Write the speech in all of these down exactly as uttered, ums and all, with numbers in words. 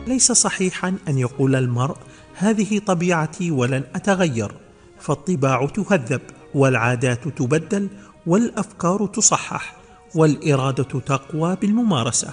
ليس صحيحا أن يقول المرء هذه طبيعتي ولن أتغير، فالطباع تهذب والعادات تبدل والأفكار تصحح والإرادة تقوى بالممارسة.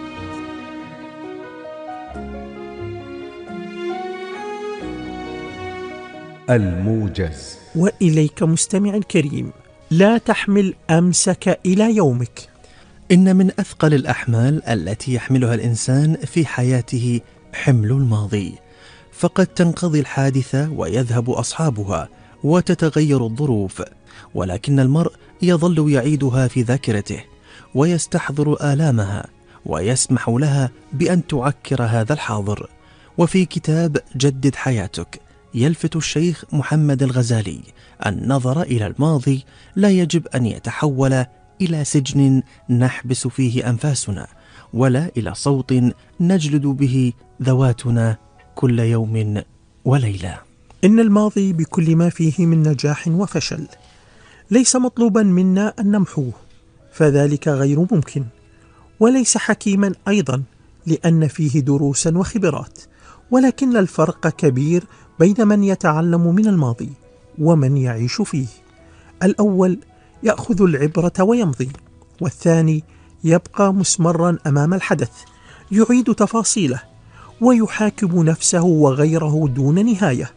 الموجز. وإليك مستمع الكريم، لا تحمل أمسك إلى يومك. إن من أثقل الأحمال التي يحملها الإنسان في حياته حمل الماضي، فقد تنقضي الحادثة ويذهب أصحابها وتتغير الظروف، ولكن المرء يظل يعيدها في ذاكرته ويستحضر آلامها ويسمح لها بأن تعكر هذا الحاضر. وفي كتاب جدد حياتك يلفت الشيخ محمد الغزالي النظر إلى الماضي لا يجب أن يتحول إلى سجن نحبس فيه أنفاسنا، ولا إلى صوت نجلد به ذواتنا كل يوم وليلة. إن الماضي بكل ما فيه من نجاح وفشل ليس مطلوبا منا أن نمحوه، فذلك غير ممكن، وليس حكيما أيضا لأن فيه دروسا وخبرات، ولكن الفرق كبير بين من يتعلم من الماضي ومن يعيش فيه. الأول يأخذ العبرة ويمضي، والثاني يبقى مسمرا أمام الحدث يعيد تفاصيله ويحاكم نفسه وغيره دون نهاية.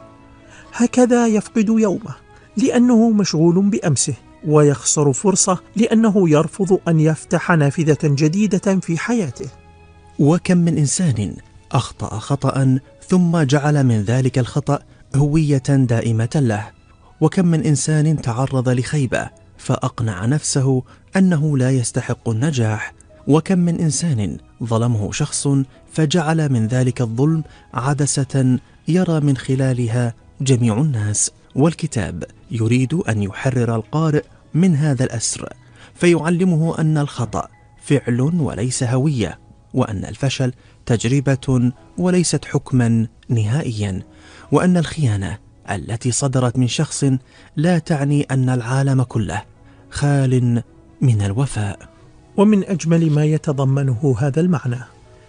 هكذا يفقد يومه لأنه مشغول بأمسه، ويخسر فرصة لأنه يرفض أن يفتح نافذة جديدة في حياته. وكم من إنسان أخطأ خطأ ثم جعل من ذلك الخطأ هوية دائمة له، وكم من إنسان تعرض لخيبة فأقنع نفسه أنه لا يستحق النجاح، وكم من إنسان ظلمه شخص فجعل من ذلك الظلم عدسة يرى من خلالها جميع الناس. والكتاب يريد أن يحرر القارئ من هذا الأسر، فيعلمه أن الخطأ فعل وليس هوية، وأن الفشل تجربة وليست حكما نهائيا، وأن الخيانة التي صدرت من شخص لا تعني أن العالم كله خال من الوفاء. ومن أجمل ما يتضمنه هذا المعنى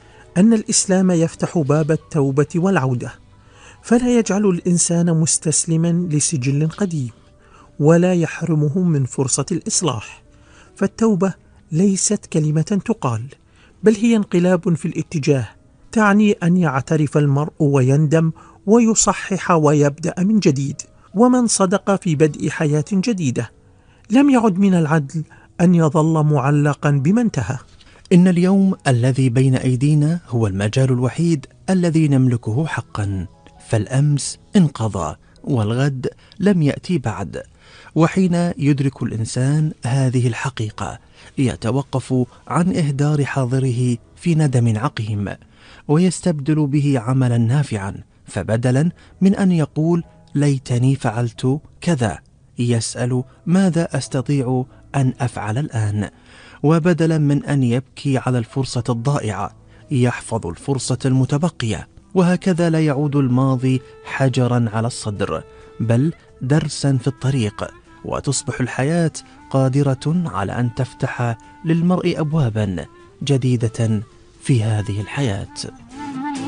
أن الإسلام يفتح باب التوبة والعودة، فلا يجعل الإنسان مستسلما لسجل قديم ولا يحرمه من فرصة الإصلاح. فالتوبة ليست كلمة تقال، بل هي انقلاب في الاتجاه، تعني أن يعترف المرء ويندم ويصحح ويبدأ من جديد. ومن صدق في بدء حياة جديدة لم يعد من العدل أن يظل معلقا بما انتهى. إن اليوم الذي بين أيدينا هو المجال الوحيد الذي نملكه حقا، فالأمس انقضى والغد لم يأتي بعد. وحين يدرك الإنسان هذه الحقيقة يتوقف عن إهدار حاضره في ندم عقيم، ويستبدل به عملا نافعا، فبدلا من أن يقول ليتني فعلت كذا يسأل ماذا أستطيع أن أفعل الآن، وبدلا من أن يبكي على الفرصة الضائعة يحفظ الفرصة المتبقية. وهكذا لا يعود الماضي حجرا على الصدر، بل درسا في الطريق، وتصبح الحياة قادرة على أن تفتح للمرء أبوابا جديدة في هذه الحياة.